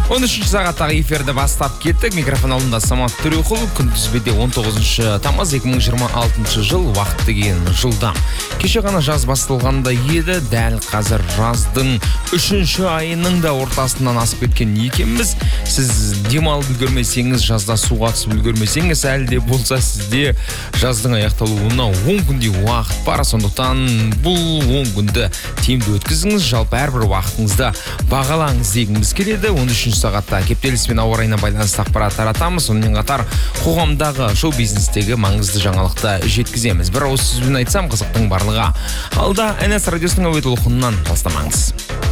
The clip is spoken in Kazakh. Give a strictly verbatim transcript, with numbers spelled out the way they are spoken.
он үшінші сағаттағы эфирді бастап кеттік. Микрофон алдында Самат Төреқұл. Күнтізбеде он тоғызыншы тамыз екі мың жиырма алтыншы жыл, уақыт деген жылдам. Кеше ғана жаз басталғанда еді, дәл қазір жаздың үшінші айының да ортасынан асып кеткен екенбіз. Сіз демалып үлгермесеңіз, жазда суға түсіп үлгермесеңіз, әлде болса сізде жаздың аяқталуына он күндей уақыт бар. Сондықтан бұл он күнді тиімді өткізіңіз, жалпы әрбір уақытыңызда бағалаңыз дегіміз келеді. он үшінші сағатта кептеліс пен ауа райына байланысты ақпарат таратамыз. Сонымен қатар қоғамдағы шоу-бизнестегі маңызды жаңалықты жеткіземіз. Бір ауыз сөзбен айтсам, қызықтың барлығы алда. эн эс радиосының әуе толқынынан бастамаңыз.